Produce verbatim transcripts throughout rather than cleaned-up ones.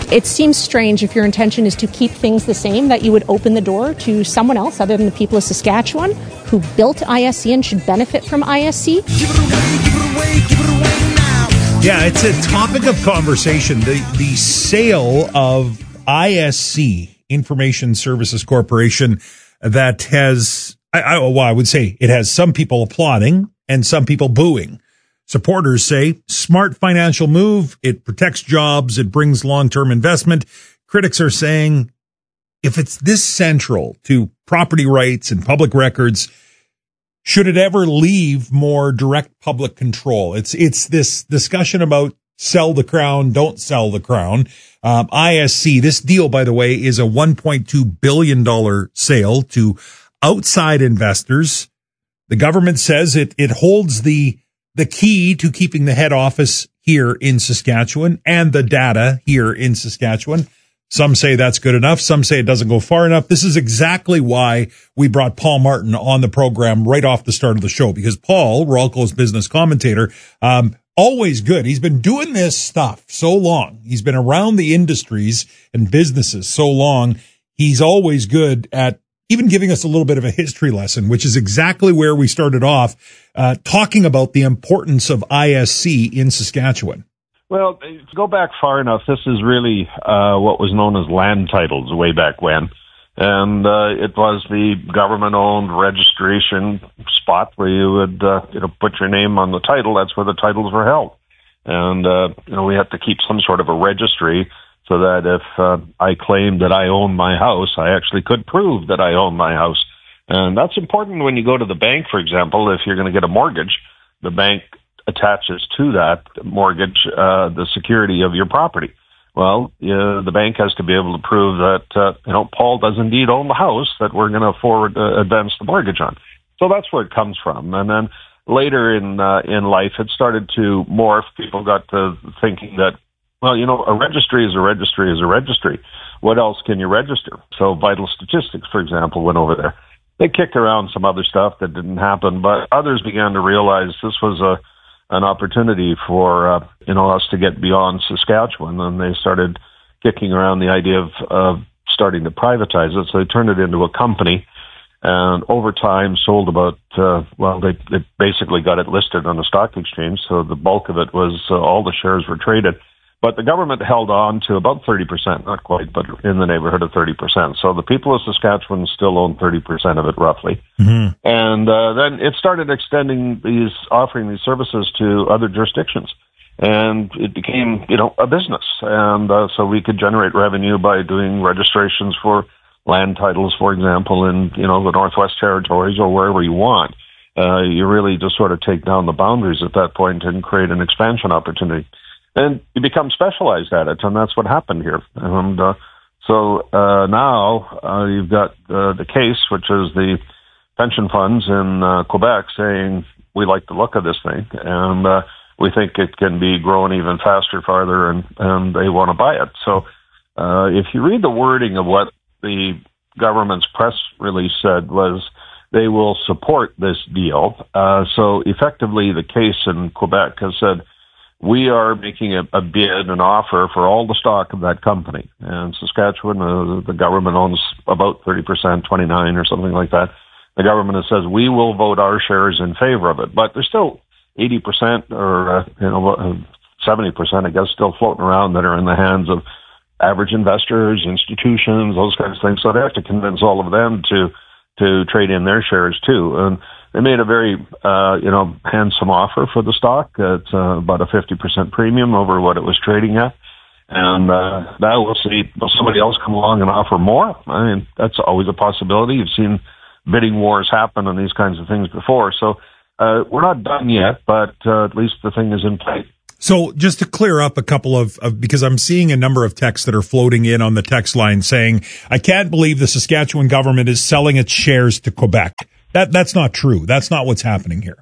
It seems strange if your intention is to keep things the same that you would open the door to someone else other than the people of Saskatchewan who built I S C and should benefit from I S C. Give it away, give it away, give it away now. Yeah, it's a topic of conversation. The the sale of I S C, Information Services Corporation, that has, I, I, well, I would say it has some people applauding and some people booing. Supporters say, smart financial move. It protects jobs. It brings long-term investment. Critics are saying, if it's this central to property rights and public records, should it ever leave more direct public control? It's it's this discussion about sell the crown, don't sell the crown. Um, I S C, this deal, by the way, is a one point two billion dollars sale to outside investors. The government says it it holds the the key to keeping the head office here in Saskatchewan and the data here in Saskatchewan. Some say that's good enough. Some say it doesn't go far enough. This is exactly why we brought Paul Martin on the program right off the start of the show, because Paul, Ralco's business commentator, um, always good. He's been doing this stuff so long. He's been around the industries and businesses so long. He's always good at even giving us a little bit of a history lesson, which is exactly where we started off, uh, talking about the importance of I S C in Saskatchewan. Well, to go back far enough, this is really uh, what was known as land titles way back when. And uh, it was the government-owned registration spot where you would uh, you know, put your name on the title. That's where the titles were held. And uh, you know, we had to keep some sort of a registry so that if uh, I claimed that I owned my house, I actually could prove that I owned my house. And that's important when you go to the bank, for example. If you're going to get a mortgage, the bank attaches to that mortgage uh, the security of your property. Well, uh, the bank has to be able to prove that, uh, you know, Paul does indeed own the house that we're going to forward uh, advance the mortgage on. So that's where it comes from. And then later in uh, in life, it started to morph. People got to thinking that, well, you know, a registry is a registry is a registry. What else can you register? So Vital Statistics, for example, went over there. They kicked around some other stuff that didn't happen, but others began to realize this was a an opportunity for, uh, you know, us to get beyond Saskatchewan, and they started kicking around the idea of, of starting to privatize it. So they turned it into a company, and over time sold about, uh, well, they, they basically got it listed on the stock exchange, so the bulk of it was, uh, all the shares were traded. But the government held on to about thirty percent, not quite, but in the neighborhood of thirty percent. So the people of Saskatchewan still own thirty percent of it, roughly. Mm-hmm. And uh, then it started extending these, offering these services to other jurisdictions. And it became, you know, a business. And uh, so we could generate revenue by doing registrations for land titles, for example, in, you know, the Northwest Territories or wherever you want. Uh, you really just sort of take down the boundaries at that point and create an expansion opportunity. And you become specialized at it, and that's what happened here. And uh, so uh, now uh, you've got uh, the case, which is the pension funds in uh, Quebec saying, we like the look of this thing, and uh, we think it can be grown even faster, farther, and, and they want to buy it. So uh, if you read the wording of what the government's press release said was they will support this deal. Uh, so effectively the case in Quebec has said, we are making a, a bid, an offer for all the stock of that company. And Saskatchewan, uh, the government owns about thirty percent, twenty-nine or something like that. The government says we will vote our shares in favor of it. But there's still eighty percent or, uh, you know, seventy percent, I guess, still floating around that are in the hands of average investors, institutions, those kinds of things. So they have to convince all of them to, to trade in their shares too. And they made a very, uh, you know, handsome offer for the stock at uh, about a fifty percent premium over what it was trading at. And uh, now we'll see, will somebody else come along and offer more? I mean, that's always a possibility. You've seen bidding wars happen on these kinds of things before. So uh, we're not done yet, but uh, at least the thing is in play. So just to clear up a couple of, of, because I'm seeing a number of texts that are floating in on the text line saying, I can't believe the Saskatchewan government is selling its shares to Quebec. That That's not true. That's not what's happening here.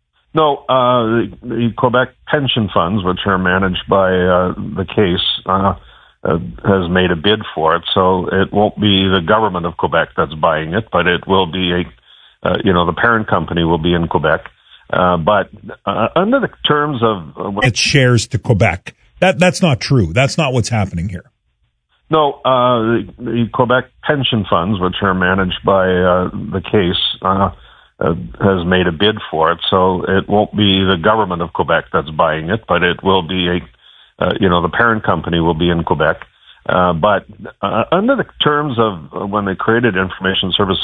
No, uh, the, the Quebec pension funds, which are managed by uh, the case, uh, uh, has made a bid for it. So it won't be the government of Quebec that's buying it, but it will be a, uh, you know, the parent company will be in Quebec. Uh, but uh, under the terms of... Uh, its shares to Quebec. That That's not true. That's not what's happening here. No, uh, the, the Quebec pension funds, which are managed by uh, the case, uh, uh, has made a bid for it. So it won't be the government of Quebec that's buying it, but it will be a, uh, you know, the parent company will be in Quebec. Uh, but uh, under the terms of uh, when they created Information Services